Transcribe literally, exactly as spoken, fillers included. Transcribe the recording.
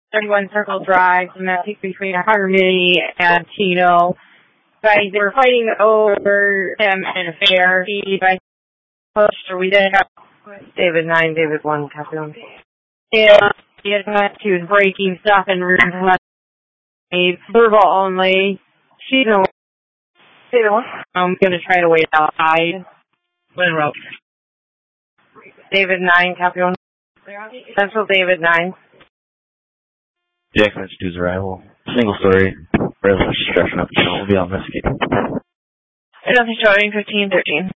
thirty-one Circle Drive, domestic between Harmony and Tino. Guys, they were fighting over him in an affair. He, by pushed, or we didn't have David nine, David one, copy one. Yeah, he was breaking stuff in rooms. Verbal only. She's no. David one. I'm going to try to wait outside. When route? David nine, copy one. Central David nine. Jackson two's arrival. Single story. Residential construction up channel will be on this gate. Nothing showing fifteen thirteen.